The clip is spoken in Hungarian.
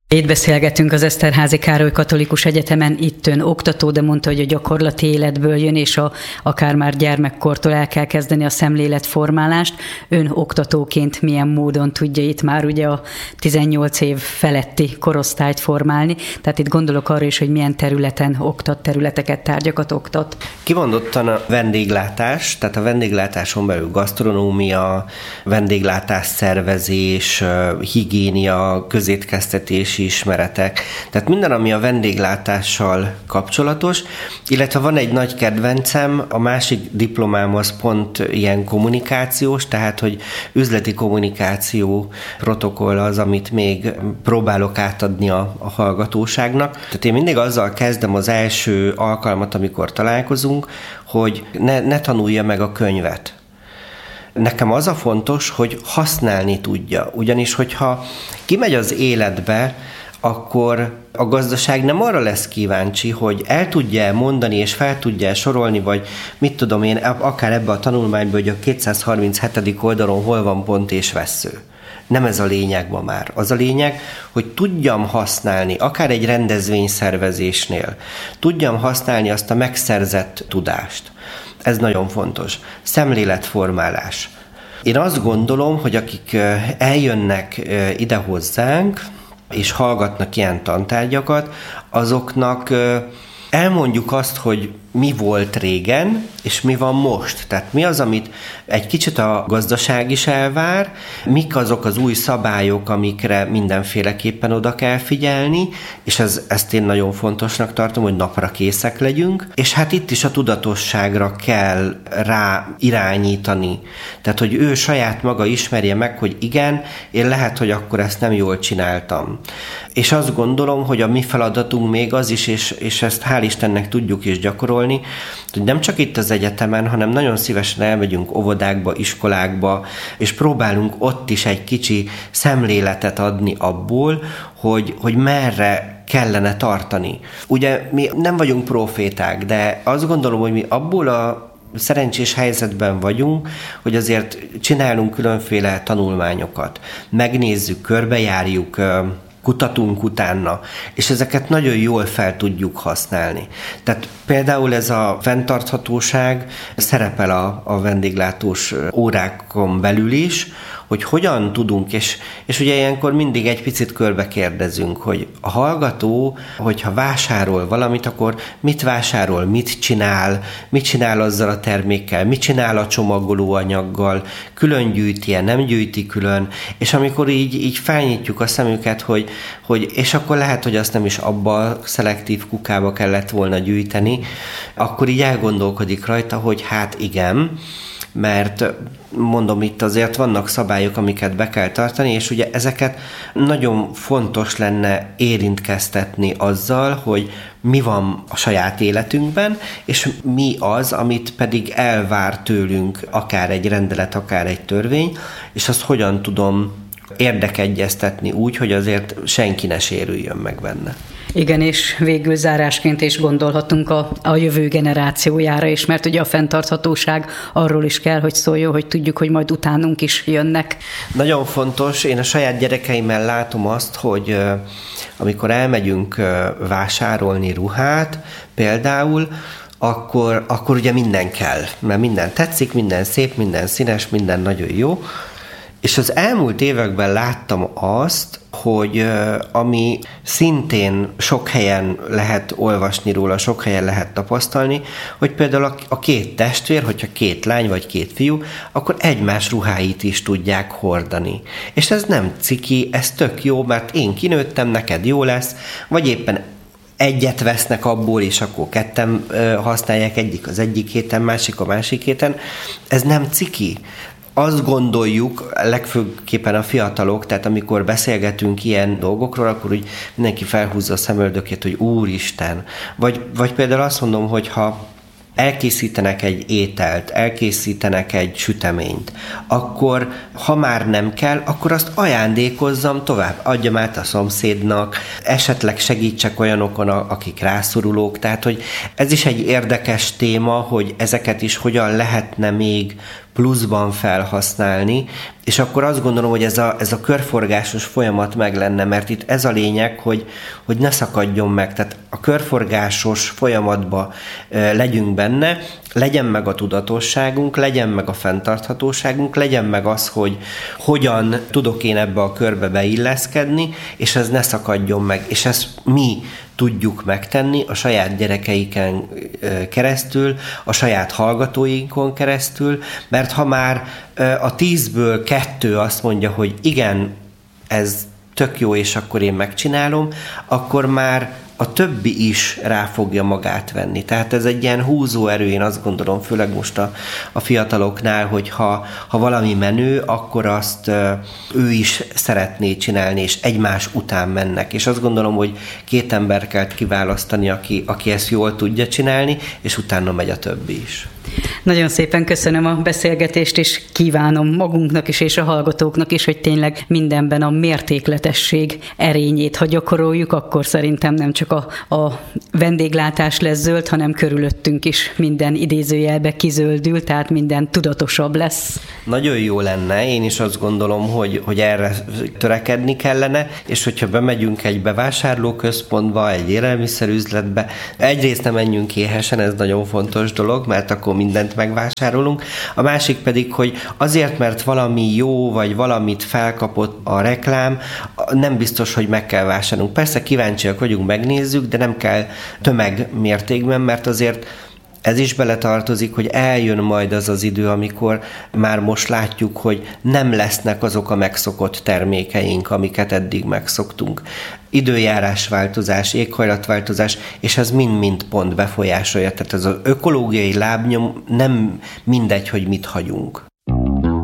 Itt beszélgetünk az Eszterházy Károly Katolikus Egyetemen, itt ön oktató, de mondta, hogy a gyakorlati életből jön, és akár már gyermekkortól el kell kezdeni a szemléletformálást. Ön oktatóként milyen módon tudja itt már ugye a 18 év feletti korosztályt formálni? Tehát itt gondolok arra is, hogy milyen területen oktat, területeket, tárgyakat oktat. Kimondottan a vendéglátás, tehát a vendéglátáson belül gasztronómia, vendéglátás szervezés, higiénia, közétkeztetés, ismeretek, tehát minden, ami a vendéglátással kapcsolatos, illetve van egy nagy kedvencem, a másik diplomám az pont ilyen kommunikációs, tehát, hogy üzleti kommunikáció protokoll az, amit még próbálok átadni a hallgatóságnak. Tehát én mindig azzal kezdem az első alkalmat, amikor találkozunk, hogy ne tanulja meg a könyvet. Nekem az a fontos, hogy használni tudja. Ugyanis, hogyha kimegy az életbe, akkor a gazdaság nem arra lesz kíváncsi, hogy el tudja mondani és fel tudja sorolni, vagy mit tudom én, akár ebbe a tanulmányban, hogy a 237. oldalon hol van pont és vessző. Nem ez a lényeg ma már. Az a lényeg, hogy tudjam használni, akár egy rendezvényszervezésnél, tudjam használni azt a megszerzett tudást. Ez nagyon fontos. Szemléletformálás. Én azt gondolom, hogy akik eljönnek ide hozzánk, és hallgatnak ilyen tantárgyakat, azoknak elmondjuk azt, hogy mi volt régen, és mi van most. Tehát mi az, amit egy kicsit a gazdaság is elvár, mik azok az új szabályok, amikre mindenféleképpen oda kell figyelni, és ezt én nagyon fontosnak tartom, hogy napra készek legyünk, és hát itt is a tudatosságra kell rá irányítani. Tehát, hogy ő saját maga ismerje meg, hogy igen, én lehet, hogy akkor ezt nem jól csináltam. És azt gondolom, hogy a mi feladatunk még az is, és ezt hál' Istennek tudjuk is gyakorolni, hogy nem csak itt az egyetemen, hanem nagyon szívesen elmegyünk óvodákba, iskolákba, és próbálunk ott is egy kicsi szemléletet adni abból, hogy merre kellene tartani. Ugye mi nem vagyunk proféták, de azt gondolom, hogy mi abból a szerencsés helyzetben vagyunk, hogy azért csinálunk különféle tanulmányokat. Megnézzük, körbejárjuk, kutatunk utána, és ezeket nagyon jól fel tudjuk használni. Tehát például ez a fenntarthatóság szerepel a vendéglátós órákon belül is, hogy hogyan tudunk, és ugye ilyenkor mindig egy picit körbe kérdezünk, hogy a hallgató, hogyha vásárol valamit, akkor mit vásárol, mit csinál azzal a termékkel, mit csinál a csomagolóanyaggal, külön gyűjti-e, nem gyűjti külön, és amikor így felnyitjuk a szemüket, hogy és akkor lehet, hogy azt nem is abba a szelektív kukába kellett volna gyűjteni, akkor így elgondolkodik rajta, hogy hát igen, mert mondom, itt azért vannak szabályok, amiket be kell tartani, és ugye ezeket nagyon fontos lenne érintkeztetni azzal, hogy mi van a saját életünkben, és mi az, amit pedig elvár tőlünk akár egy rendelet, akár egy törvény, és azt hogyan tudom érdekegyeztetni úgy, hogy azért senki ne sérüljön meg benne. Igen, és végül zárásként is gondolhatunk a jövő generációjára is, mert ugye a fenntarthatóság arról is kell, hogy szóljon, hogy tudjuk, hogy majd utánunk is jönnek. Nagyon fontos, én a saját gyerekeimmel látom azt, hogy amikor elmegyünk vásárolni ruhát, például, akkor ugye minden kell, mert minden tetszik, minden szép, minden színes, minden nagyon jó. És az elmúlt években láttam azt, hogy ami szintén sok helyen lehet olvasni róla, sok helyen lehet tapasztalni, hogy például a két testvér, hogyha két lány vagy két fiú, akkor egymás ruháit is tudják hordani. És ez nem ciki, ez tök jó, mert én kinőttem, neked jó lesz, vagy éppen egyet vesznek abból, és akkor ketten használják, egyik az egyik héten, másik a másik héten. Ez nem ciki. Azt gondoljuk, legfőképpen a fiatalok, tehát amikor beszélgetünk ilyen dolgokról, akkor úgy mindenki felhúzza a szemöldökét, hogy úristen. Vagy például azt mondom, hogy ha elkészítenek egy ételt, elkészítenek egy süteményt, akkor ha már nem kell, akkor azt ajándékozzam tovább, adjam át a szomszédnak, esetleg segítsek olyanokon, akik rászorulók, tehát hogy ez is egy érdekes téma, hogy ezeket is hogyan lehetne még pluszban felhasználni, és akkor azt gondolom, hogy ez a körforgásos folyamat meg lenne, mert itt ez a lényeg, hogy ne szakadjon meg. Tehát a körforgásos folyamatba legyünk benne, legyen meg a tudatosságunk, legyen meg a fenntarthatóságunk, legyen meg az, hogy hogyan tudok én ebbe a körbe beilleszkedni, és ez ne szakadjon meg. És ezt mi tudjuk megtenni a saját gyerekeiken keresztül, a saját hallgatóinkon keresztül, mert ha már a 10-ből 2 azt mondja, hogy igen, ez tök jó, és akkor én megcsinálom, akkor már a többi is rá fogja magát venni. Tehát ez egy ilyen húzóerő, én azt gondolom, főleg most a fiataloknál, hogy ha valami menő, akkor azt ő is szeretné csinálni, és egymás után mennek. És azt gondolom, hogy 2 ember kell kiválasztani, aki ezt jól tudja csinálni, és utána megy a többi is. Nagyon szépen köszönöm a beszélgetést, és kívánom magunknak is, és a hallgatóknak is, hogy tényleg mindenben a mértékletesség erényét, ha gyakoroljuk, akkor szerintem nem csak a vendéglátás lesz zöld, hanem körülöttünk is minden idézőjelbe kizöldül, tehát minden tudatosabb lesz. Nagyon jó lenne, én is azt gondolom, hogy erre törekedni kellene, és hogyha bemegyünk egy bevásárlóközpontba, egy élelmiszerüzletbe, egyrészt nem menjünk éhesen, ez nagyon fontos dolog, mert akkor mindent megvásárolunk. A másik pedig, hogy azért, mert valami jó, vagy valamit felkapott a reklám, nem biztos, hogy meg kell vásárolnunk. Persze kíváncsiak vagyunk, megnézzük, de nem kell tömegmértékben, mert azért ez is beletartozik, hogy eljön majd az az idő, amikor már most látjuk, hogy nem lesznek azok a megszokott termékeink, amiket eddig megszoktunk. Időjárásváltozás, éghajlatváltozás, és ez mind-mind pont befolyásolja. Tehát ez az ökológiai lábnyom nem mindegy, hogy mit hagyunk.